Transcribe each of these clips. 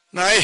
来，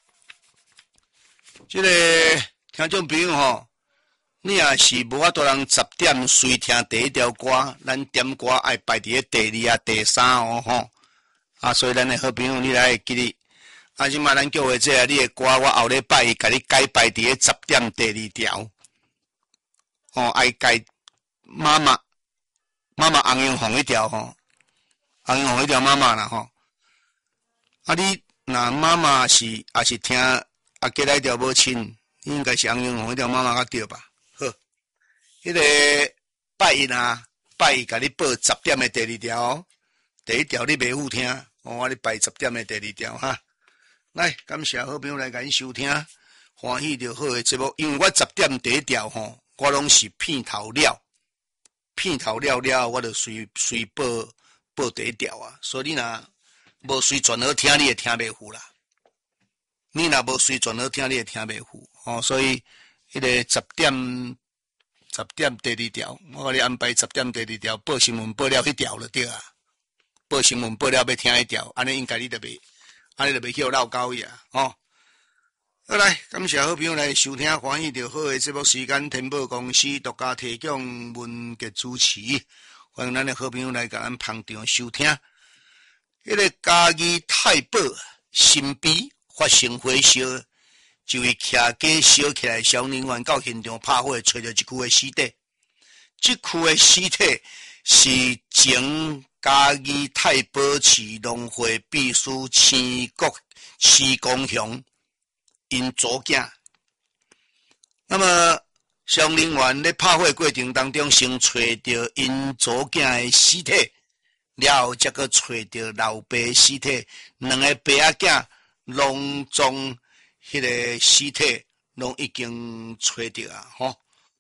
这个听众朋友吼，你也是无法度人10点随听第一条歌，咱点歌爱排伫第2啊、第3哦吼。啊，所以咱的好朋友你来记哩。啊，即马咱叫话这你的歌，我后礼拜甲你改排伫10点第2条。哦，爱改妈妈红英红一条吼，红英红一条妈妈啦吼。啊，你若妈妈是也是听啊，过来一条无亲，应该是红英红一条妈妈较对吧？好，迄个拜一啊，拜一甲你报10点的第2条哦，第1条你袂好听，我你拜10点的第2条哈。来，感谢好朋友来甲恁收听，欢喜就好的节目，因为我10点第1条吼，我拢是片头了，我就随报第1条啊，所以你若无随转耳听，你会听袂赴啦。你若无随转耳听，你会听袂赴哦。所以迄个10点第2条，我甲你安排10点第2条，报新闻报了迄条就对啊。报新闻报了要听迄条，安尼应该你就袂，安尼就袂叫闹交伊啊，吼。好来，感谢好朋友来收听，欢喜就好的节目时间，天宝公司独家提供文杰主持，欢迎咱的好朋友来甲咱捧场收听。迄个嘉义太保新埤发生火烧，一位徛家烧起来消防人员到现场拍火，找到一具的尸体。这具的尸体是前嘉义太保市农会秘书施公雄因祖囝。那么消防人员在拍火过程当中，先找到因祖囝的尸体。了后，才个找到老爸尸体，两个爸仔囝拢将迄个尸体拢已经找到啊！吼，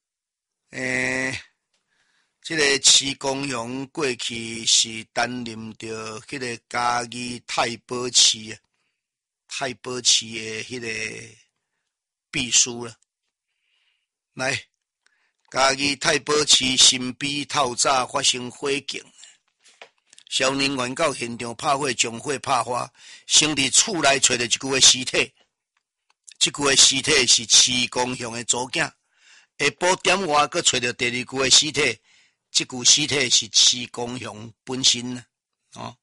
这个施公雄过去是担任着迄个嘉义太保市的迄个秘书啦。来，嘉义太保市新埤透早发生火警。消防人员到现场拍火，将火拍花，先伫厝内找到一具的尸体。这具的尸体是施公雄的祖囝。下晡点外，阁找到第2具的尸体。这具尸体是施公雄本身哦。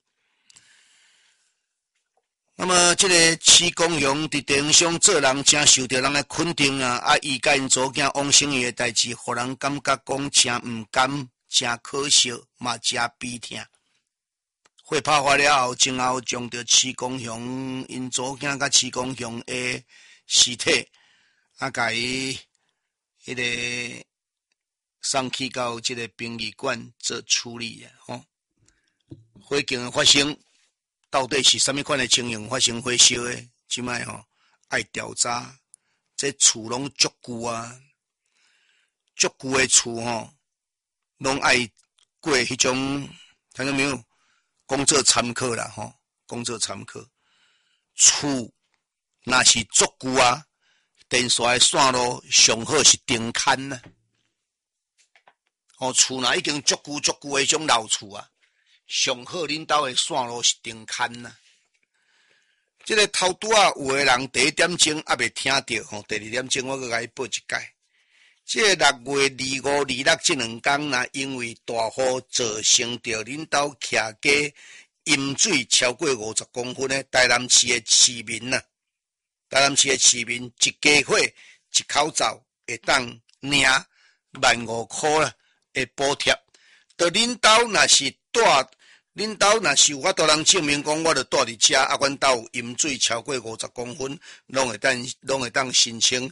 那么，这个施公雄伫电商做人，真受到人的肯定啊！啊，伊甲因祖囝王生义的代志，互人感觉讲真毋甘，真可惜，嘛真悲痛。火拍花了后，前后将着施公雄因祖囝甲施公雄的尸体，啊，甲伊迄个送去到这个殡仪馆做处理啊！吼，火警的发生到底是啥物款的情形发生火烧的？即摆吼爱调查，这厝拢足旧啊，足旧的厝吼，拢爱过迄种，听到没有？工作参考啦，吼，工作参考。厝若是足旧啊，电线的线路上好是顶牵呐。哦，厝若已经足旧的迄种老厝啊，上好恁兜的线路是顶牵呐。这个头拄啊，有的人第1点钟还未听到，吼，第2点钟我阁甲伊报一解。这个6月25、26这2天，若因为大雨造成着恁兜徛家淹水超过50公分的台南市的市民呐，台南市的市民一家伙一口罩会当领15000块啦的补贴。到恁兜若是恁兜若是有法度人证明讲，我著住伫遮，啊，阮兜有淹水超过50公分，拢会当申请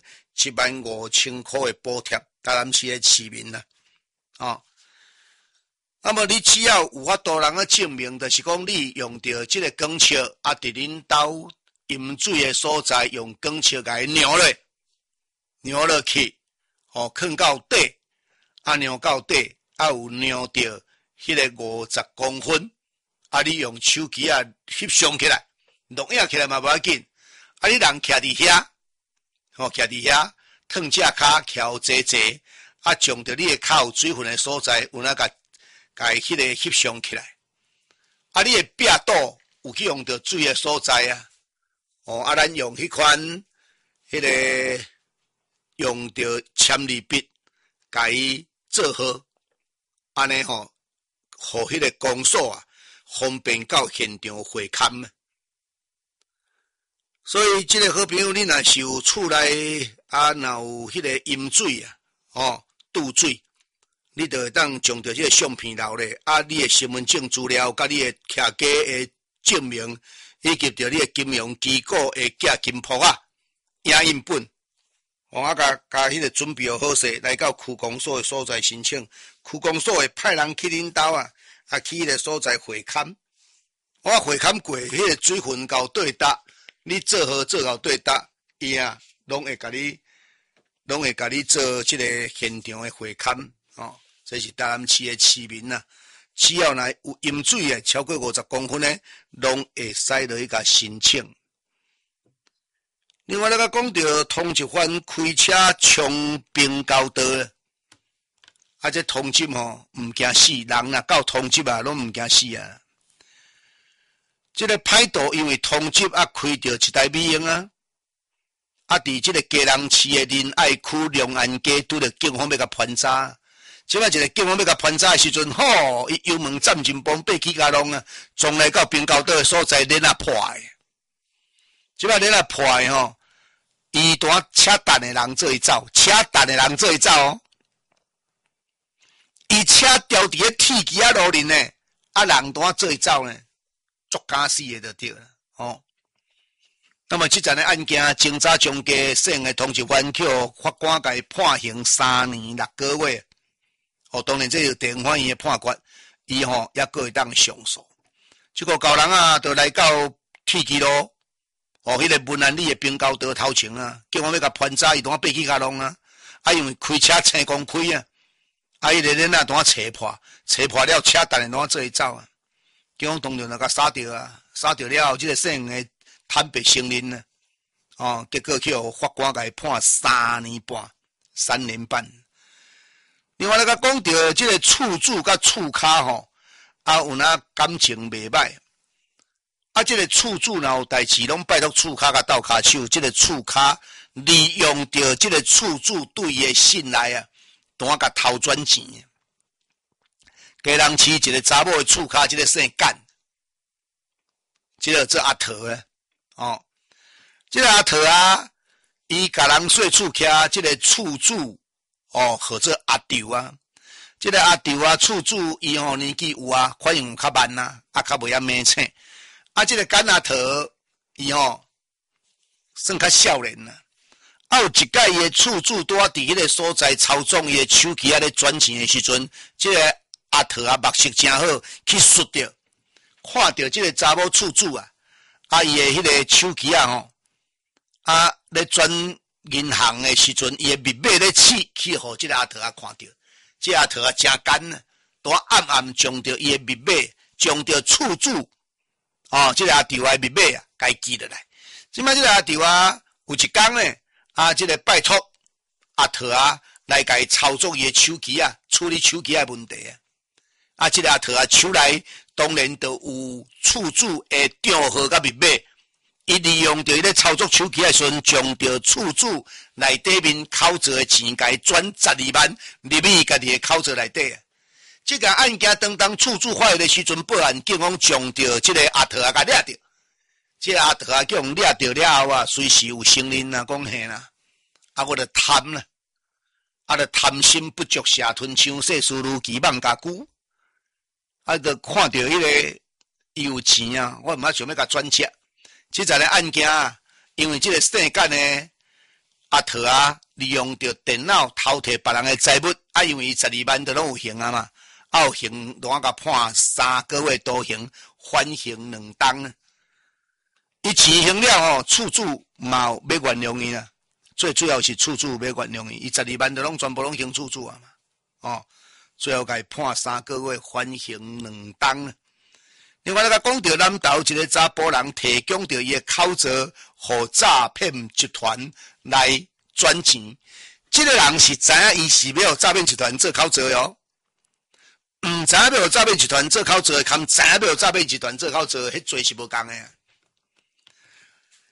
75000块的补贴，台南市的市民啦，哦。那么你只要有法度人证明，就是讲你用到这个钢尺，啊，伫恁兜淹水的所在，用钢尺甲伊扭落去，哦，放到底，啊，扭到底，啊，有扭到迄个50公分。啊！你用手机啊翕相起来，录影起来嘛无要紧。啊！你人徛伫遐，吼徛伫遐，烫只骹徛坐坐，啊，将着你的骹有水分的所在，有哪甲伊迄个翕相起来。啊！你的壁肚有去用着水的所在啊， 咱用迄款迄个用着签字笔，甲伊做好，安尼互迄个公所方便到现场会勘。所以即个好朋友，你若是有厝内若有迄个饮水倒水，你就会当将着即个相片留咧，你的身份证资料，甲你的徛家的证明，以及着你的金融机构的寄金簿影印本，甲迄个准备好势，来到区公所的所在申请，区公所会派人去恁兜去迄个所在会勘，会勘过，迄个水分到对搭。你做好到对搭，伊拢会甲你做即个现场的会勘这是台南市的市民只要有饮水超过50公分的，拢会使落去甲申请。另外，咱讲到通缉犯开车冲并交道这通缉唔惊死，人到通缉拢唔惊死啊。这个歹徒因为通缉开着一台美英伫这个嘉南市的仁爱区龙安街，拄着警方要甲盘查。即摆一个警方要甲盘查的时阵，伊油门占真崩，爬起加龙撞来到滨交道的所在，连破的。即摆连破的伊单车等的人做伊走，伊车掉伫个铁机路面呢，人单做伊走呢。足敢死的就对了那么这阵的案件，警察将个姓的通缉犯去法官甲伊判刑3年6个月。当然这是地方法院的判决，伊也阁会当上诉。这个高人就来到铁机路，迄个文安里的滨交道头前警方要甲盘查，伊当爬起甲弄因为开车青光开伊个人单扯破了车等下单做伊走警方当然就甲杀掉了后，这个姓的坦白承认结果去法官甲伊判3年半。另外，讲到这个厝主甲厝骹有感情袂歹，这个厝主若有代志，拢拜托厝骹甲斗骹手，这个厝骹利用着这个厝主对伊的信赖单甲偷转钱。嘉南市一个查某的厝骹，这个姓干，这个做阿桃这个阿桃伊甲人说厝徛，这个厝主或者阿丢这个阿丢厝主伊年纪有反应较慢较袂遐明醒这个干阿桃伊算较少年有一届伊的厝主拄伫迄个所在操纵伊的手机咧转钱的时阵，这个阿桃目色真好，去窣着，看到这个查某厝主伊的迄个手机咧转银行的时阵，伊的密码咧去互这个阿桃看到，这个阿桃真干都暗将着伊的密码，将着厝主这个阿桃的密码甲伊记落来。即摆这个阿桃有一天呢这个拜托阿桃来甲伊操作伊的手机处理手机的问题这个阿桃手内当然就有厝主的账号甲密码。伊利用着伊咧操作手机的时阵，将着厝主内底面口罩的钱，甲伊转12万入去家己的口罩内底。这个案件当厝主发现的时阵，报案警方将着这个阿桃甲抓着。这个阿桃叫人抓着了后随时有承认讲嘿我就贪就贪心不足蛇吞象，世事如棋梦家久。就看到迄个伊有钱我毋想要甲转接。这阵的案件因为这个姓干的阿桃利用着电脑偷摕别人的财物因为12万都拢有刑嘛，有刑拢甲判3个月徒刑，缓刑2档伊执行了厝主嘛要原谅伊最主要是厝主要原谅伊12万都拢全部拢还厝主嘛最后甲伊判3个月，缓刑2档另外，讲到南投一个查甫人提供着伊的口罩，互诈骗集团来转钱。这个人是知影伊是要诈骗集团做口罩哟，唔知影要诈骗集团做口罩，跟知影要诈骗集团做口罩，迄做是无共的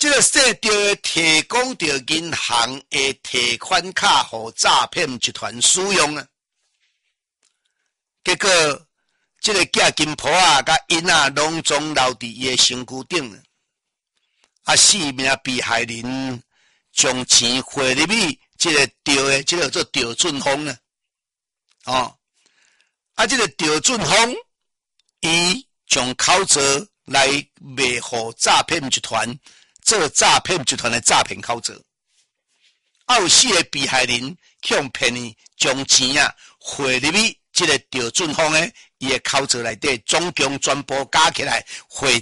这个说到的提供到银行的提款卡给诈骗集团使用啊，结果这个假金婆啊，甲因啊，拢总留伫伊的身躯顶啊，四名被害人将钱汇入去这个钓的，这个叫做钓准风啊，哦，啊，这个钓准风，伊将口罩来卖给诈骗集团，做诈骗集团的诈骗口罩。啊，有4个被害人向骗伊将钱啊汇入去这个钓准风的伊的口罩内底，总共全部加起来汇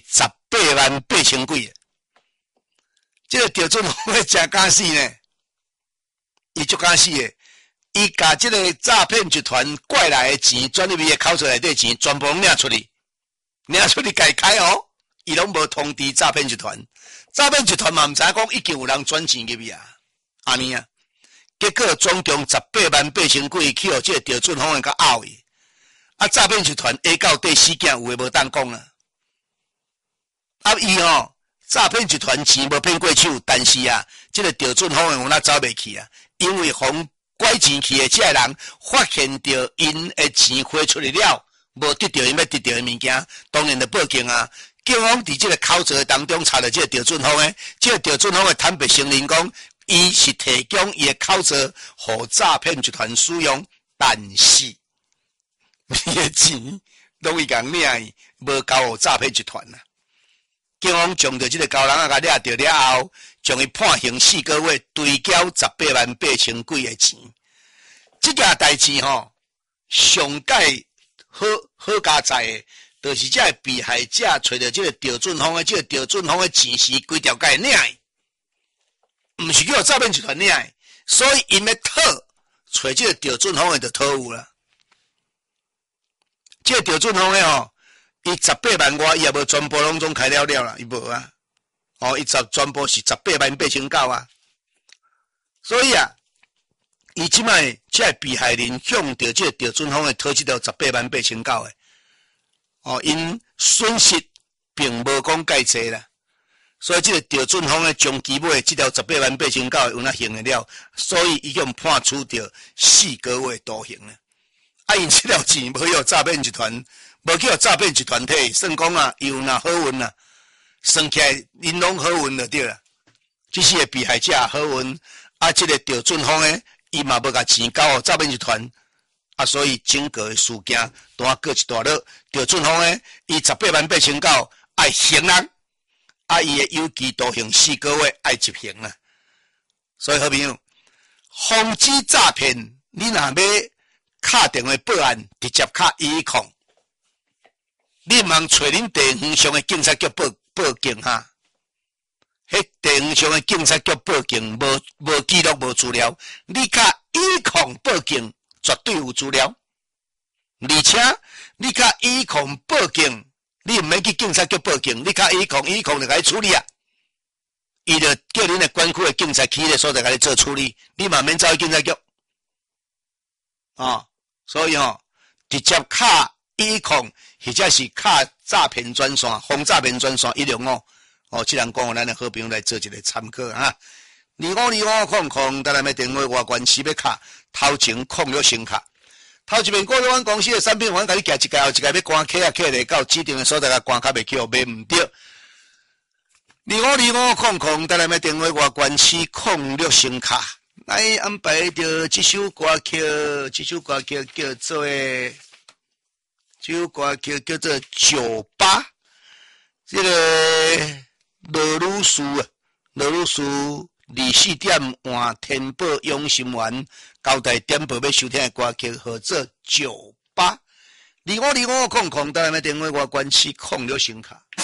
188000几。这个钓准风的真敢死呢，伊足敢死的，伊甲这个诈骗集团怪来的钱，转入去的口罩内底钱，全部领出去，解开哦，伊拢无通知诈骗集团，诈骗集团嘛唔知讲已经有人转钱入去啊，安尼啊，结果总共188000几去哦，这个钓准风的甲拗伊，啊，诈骗集团下到第4件有诶无当讲啊，啊伊哦。诈骗集团钱无骗过手，但是啊，这个钓准风的有哪走袂去啊？因为从拐钱去的这个人发现到因的钱汇出来了，无得到因要得到的物件，当然就报警啊。警方伫这个口罩当中查到这个钓准风的，这个钓准风的坦白承认讲，伊是提供伊的口罩给诈骗集团使用，但是伊的钱拢伊共领去，无交给诈骗集团啊。警方将着这个高人啊，甲抓到了后，将伊判刑4个月，追缴188000几的钱。这件代志吼，上界好加在的，就是这个被害者找到这个钓准风的，这个钓准风的钱是规条界领的，不是叫诈骗集团领的，所以因要讨，找这个钓准风的就讨有了。这个钓准风的吼。伊18万外，伊也无全部拢总开了啦，伊无啊。哦，伊全部是188000啊。所以啊，伊即摆这被害人向着这钓准风的讨这条188000的。哦，因损失并无讲介济啦。所以这个钓准风的将其买这条188000的有哪刑了，所以伊用判处着4个月徒刑了。啊，因这条钱无有诈骗集团。无叫诈骗集团体，算讲啊，有那好运啊，算起来因拢好运就对啦。只是个被害者好运，啊，这个钓准风的，伊嘛无甲钱交予诈骗集团，啊，所以整个的事件单过一大落。钓准风的，伊188000爱刑人，啊，伊的有期徒刑4个月爱执行啊。所以好朋友，防止诈骗，你若要打电话报案，直接打110。你茫找恁地方上的警察局报警哈，迄地方上的警察局报警无记录无资料，你卡110报警绝对有资料，而且你卡110报警，你唔免去警察局报警，你卡110就甲伊处理啊，伊就叫恁的管区的警察去迄个所在甲你做处理，你嘛免走去警察局啊，所以直接卡110。或者是卡诈骗专线、防诈骗专线105，这人讲咱的好朋友来做一个参考啊。252500，咱来买电话外关系要卡，头前06先卡。头一面过了阮公司的产品，阮甲你寄一届后一届要关卡啊，卡来到指定的所在甲关卡袂去，买唔着。252500，咱来买电话外关系06先卡。来安排着这首歌曲，叫做。这首歌曲叫做《酒吧》，这个罗鲁斯24点换天宝养心丸交代点播要收听的歌曲，叫做《酒吧》。252500，咱来电话我关系06先卡。